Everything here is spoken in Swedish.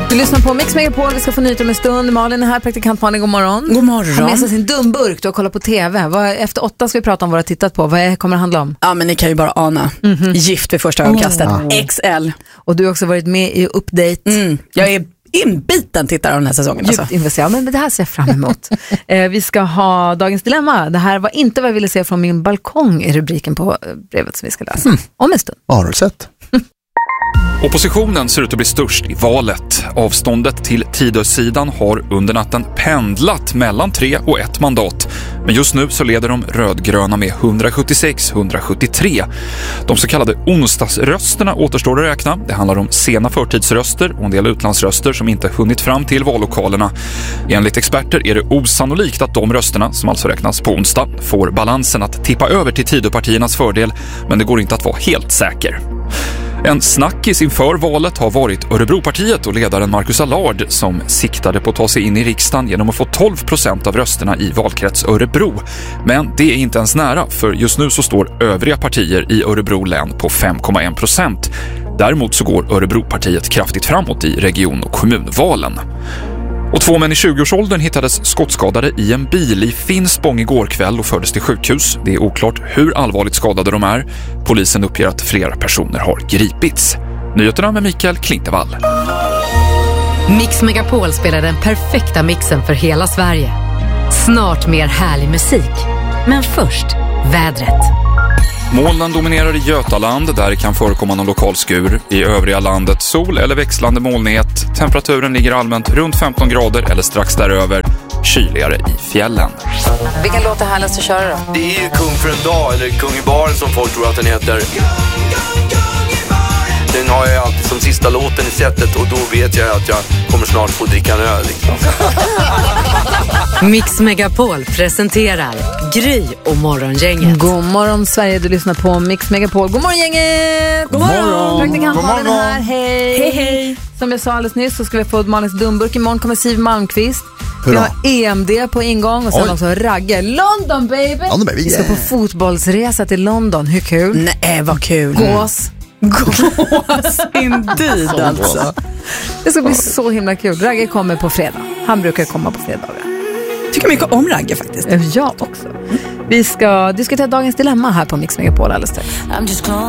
Du lyssnar på Mix Megapol, vi ska få nyheter om en stund. Malin är här, praktikant Malin, god morgon. God morgon. Har med sig sin dumburk, du har kollat på tv. Efter 8 ska vi prata om vad du har tittat på. Vad kommer det handla om? Ja, men ni kan ju bara ana. Gift vid första ögonkastet. XL. Och du har också varit med i Update. Jag är inbiten tittare av den här säsongen. Alltså. Men det här ser jag fram emot. Vi ska ha dagens dilemma. Det här var inte vad jag ville se från min balkong i rubriken på brevet som vi ska läsa. Om en stund. Har du sett? Oppositionen ser ut att bli störst i valet. Avståndet till Tidösidan har under natten pendlat mellan 3 och 1 mandat. Men just nu så leder de rödgröna med 176-173. De så kallade onsdagsrösterna återstår att räkna. Det handlar om sena förtidsröster och en del utlandsröster som inte hunnit fram till vallokalerna. Enligt experter är det osannolikt att de rösterna, som alltså räknas på onsdag, får balansen att tippa över till Tidöpartiernas fördel, men det går inte att vara helt säker. En snackis inför valet har varit Örebropartiet och ledaren Marcus Allard som siktade på att ta sig in i riksdagen genom att få 12% av rösterna i valkrets Örebro. Men det är inte ens nära, för just nu så står övriga partier i Örebro län på 5,1%. Däremot så går Örebropartiet kraftigt framåt i region- och kommunvalen. Och 2 män i 20-årsåldern hittades skottskadade i en bil i Finspång igår kväll och fördes till sjukhus. Det är oklart hur allvarligt skadade de är. Polisen uppger att flera personer har gripits. Nyheterna med Mikael Klintevall. Mix Megapol spelar den perfekta mixen för hela Sverige. Snart mer härlig musik. Men först, vädret. Molnen dominerar i Götaland, där det kan förekomma någon lokal skur. I övriga landet sol eller växlande molnighet. Temperaturen ligger allmänt runt 15 grader eller strax däröver. Kyligare i fjällen. Vilken låt är härligast att köra då? Det är ju Kung för en dag, eller Kung i baren som folk tror att den heter. Den har jag alltid som sista låten i sättet och då vet jag att jag kommer snart få dricka en öl. Liksom. Mix Megapol presenterar Gry och Morgongänget. God morgon Sverige, du lyssnar på Mix Megapol. God morgon gänget! God morgon! Praktikant Malin är här, hej! Hej hej! Som jag sa alldeles nyss så ska vi få Malins dumburk. Imorgon kommer Siv Malmqvist. Vi har EMD på ingång och sen också Ragge. London baby! London baby, Vi ska på fotbollsresa till London, hur kul? Nej, vad kul. Gås. Indeed alltså. Det ska bli så himla kul. Ragge kommer på fredag. Han brukar komma på fredagar. Tycker mycket om Ragge faktiskt. Jag också. Vi ska diskutera dagens dilemma här på Mix Megapol alldeles strax.